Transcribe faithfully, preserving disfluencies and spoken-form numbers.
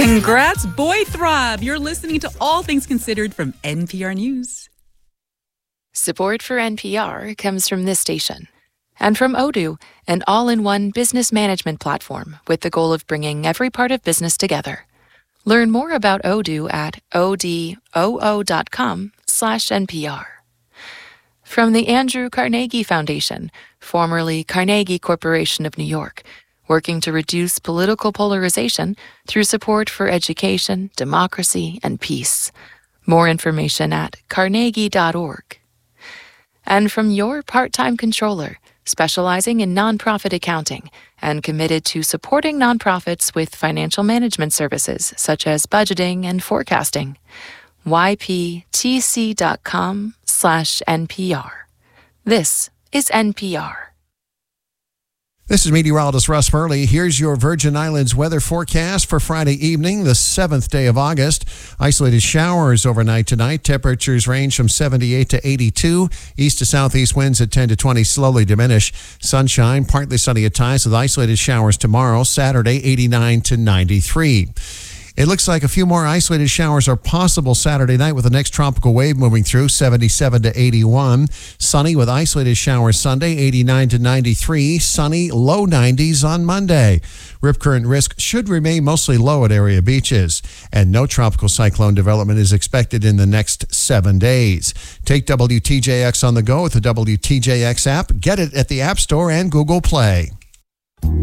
Congrats, Boy Throb. You're listening to All Things Considered from N P R News. Support for N P R comes from this station and from Odoo, an all-in-one business management platform with the goal of bringing every part of business together. Learn more about Odoo at odoo.com slash NPR. From the Andrew Carnegie Foundation, formerly Carnegie Corporation of New York, working to reduce political polarization through support for education, democracy, and peace. More information at carnegie dot org. And from your part-time controller, specializing in nonprofit accounting and committed to supporting nonprofits with financial management services such as budgeting and forecasting. y p t c dot com slash N P R. This is N P R. This is meteorologist Russ Murley. Here's your Virgin Islands weather forecast for Friday evening, the seventh day of August. Isolated showers overnight tonight. Temperatures range from seventy-eight to eighty-two. East to southeast winds at ten to twenty slowly diminish. Sunshine, partly sunny at times with isolated showers tomorrow, Saturday, eighty-nine to ninety-three. It looks like a few more isolated showers are possible Saturday night with the next tropical wave moving through, seventy-seven to eighty-one. Sunny with isolated showers Sunday, eighty-nine to ninety-three. Sunny, low nineties on Monday. Rip current risk should remain mostly low at area beaches. And no tropical cyclone development is expected in the next seven days. Take W T J X on the go with the W T J X app. Get it at the App Store and Google Play.